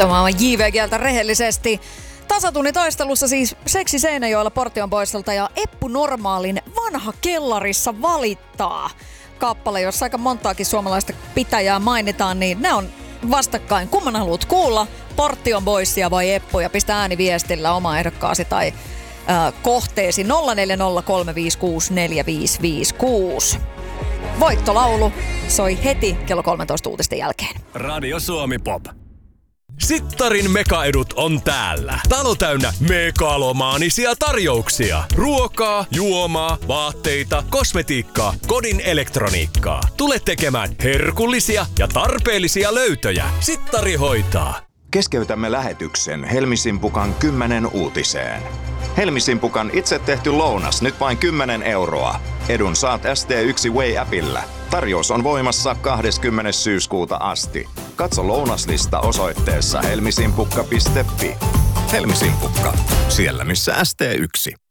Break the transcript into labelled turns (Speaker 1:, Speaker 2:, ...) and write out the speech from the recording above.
Speaker 1: Tämä on JV-kieltä rehellisesti. Tasatunnin taistelussa siis Seksi Seinäjoella Portion Boysilta ja Eppu Normaalin Vanha kellarissa valittaa. Kappale, jossa aika montaakin suomalaista pitäjää mainitaan, niin ne on vastakkain. Kumman haluat kuulla? Portion Boysia vai Eppuja? Pistä ääniviestillä oma ehdokkaasi tai kohteesi 0403564556. Voittolaulu soi heti kello 13 uutisten jälkeen.
Speaker 2: Radio Suomi Pop. Sittarin mekaedut on täällä. Talo täynnä megalomaanisia tarjouksia. Ruokaa, juomaa, vaatteita, kosmetiikkaa, kodin elektroniikkaa. Tule tekemään herkullisia ja tarpeellisia löytöjä. Sittari hoitaa.
Speaker 3: Keskeytämme lähetyksen Helmisimpukan 10 uutiseen. Helmisimpukan itse tehty lounas nyt vain 10 €. Edun saat ST1 Way-appillä. Tarjous on voimassa 20. syyskuuta asti. Katso lounaslista osoitteessa helmisimpukka.fi. Helmisimpukka, siellä missä ST1.